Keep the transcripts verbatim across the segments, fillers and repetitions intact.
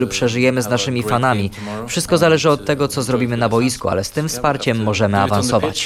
przeżyjemy z naszymi fanami. Wszystko zależy od tego, co zrobimy na boisku, ale z tym wsparciem możemy awansować.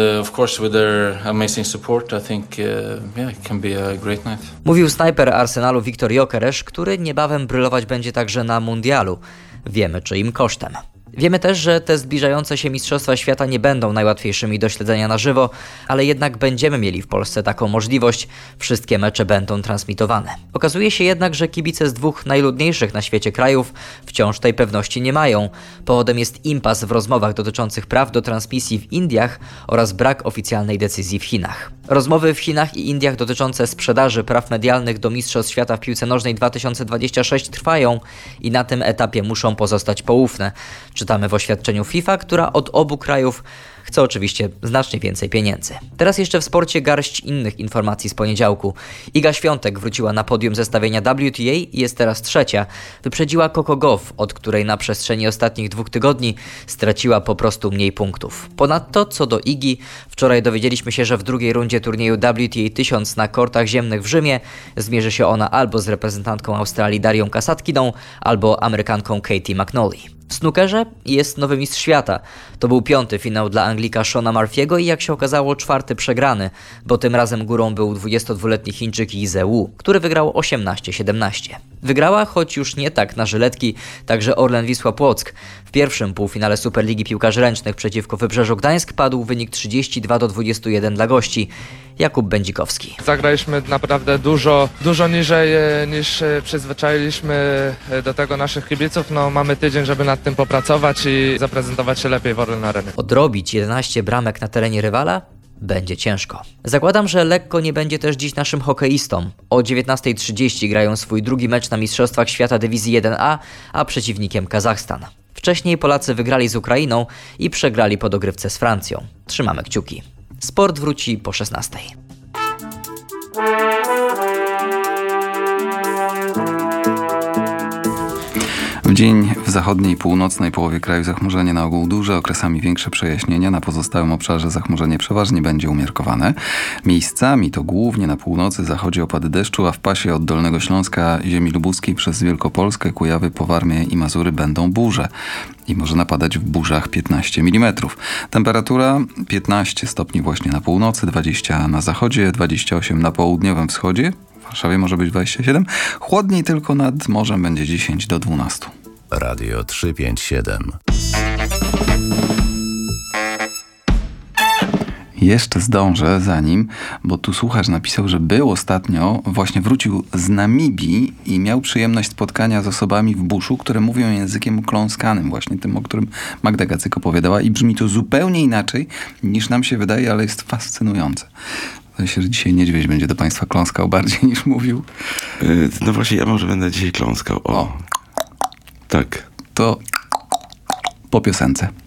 Mówił snajper Arsenalu Viktor Gyökeres, który niebawem brylować będzie także na mundialu. Wiemy, czyim kosztem. Wiemy też, że te zbliżające się Mistrzostwa Świata nie będą najłatwiejszymi do śledzenia na żywo, ale jednak będziemy mieli w Polsce taką możliwość. Wszystkie mecze będą transmitowane. Okazuje się jednak, że kibice z dwóch najludniejszych na świecie krajów wciąż tej pewności nie mają. Powodem jest impas w rozmowach dotyczących praw do transmisji w Indiach oraz brak oficjalnej decyzji w Chinach. Rozmowy w Chinach i Indiach dotyczące sprzedaży praw medialnych do Mistrzostw Świata w piłce nożnej dwa tysiące dwudziestego szóstego trwają i na tym etapie muszą pozostać poufne. Czytamy w oświadczeniu FIFA, która od obu krajów chce oczywiście znacznie więcej pieniędzy. Teraz jeszcze w sporcie garść innych informacji z poniedziałku. Iga Świątek wróciła na podium zestawienia W T A i jest teraz trzecia. Wyprzedziła Coco Gauff, od której na przestrzeni ostatnich dwóch tygodni straciła po prostu mniej punktów. Ponadto, co do Igi, wczoraj dowiedzieliśmy się, że w drugiej rundzie turnieju W T A tysiąc na kortach ziemnych w Rzymie zmierzy się ona albo z reprezentantką Australii Darią Kasatkiną, albo Amerykanką Katie McNally. W snookerze jest nowy mistrz świata. To był piąty finał dla Anglika Shona Murphy'ego i jak się okazało czwarty przegrany, bo tym razem górą był dwudziestodwuletni Chińczyk Yi Ze Woo, który wygrał osiemnaście siedemnaście. Wygrała, choć już nie tak na żyletki, także Orlen Wisła Płock. W pierwszym półfinale Superligi Piłkarzy Ręcznych przeciwko Wybrzeżu Gdańsk padł wynik trzydzieści dwa do dwudziestu jeden dla gości. Jakub Będzikowski. Zagraliśmy naprawdę dużo, dużo niżej niż przyzwyczailiśmy do tego naszych kibiców. No, mamy tydzień, żeby nad tym popracować i zaprezentować się lepiej w Orlen Arenie. Odrobić jedenaście bramek na terenie rywala? Będzie ciężko. Zakładam, że lekko nie będzie też dziś naszym hokeistom. O dziewiętnastej trzydzieści grają swój drugi mecz na Mistrzostwach Świata Dywizji jeden A, a przeciwnikiem Kazachstan. Wcześniej Polacy wygrali z Ukrainą i przegrali po dogrywce z Francją. Trzymamy kciuki. Sport wróci po szesnastej. W dzień w zachodniej i północnej połowie kraju zachmurzenie na ogół duże, okresami większe przejaśnienia. Na pozostałym obszarze zachmurzenie przeważnie będzie umiarkowane. Miejscami to głównie na północy, zachodzie opady deszczu, a w pasie od Dolnego Śląska, ziemi lubuskiej przez Wielkopolskę, Kujawy, Powarmie i Mazury będą burze. I może napadać w burzach piętnaście milimetrów. Temperatura piętnaście stopni właśnie na północy, dwadzieścia na zachodzie, dwadzieścia osiem na południowym wschodzie. W Warszawie może być dwadzieścia siedem. Chłodniej tylko nad morzem będzie dziesięć do dwunastu. Radio trzysta pięćdziesiąt siedem. Jeszcze zdążę za nim, bo tu słuchacz napisał, że był ostatnio, właśnie wrócił z Namibii i miał przyjemność spotkania z osobami w buszu, które mówią językiem kląskanym, właśnie tym, o którym Magda Gacyk opowiadała, i brzmi to zupełnie inaczej niż nam się wydaje, ale jest fascynujące. Wydaje się, że dzisiaj niedźwiedź będzie do Państwa kląskał bardziej niż mówił. Yy, no właśnie, ja może będę dzisiaj kląskał. O, o. tak. To po piosence.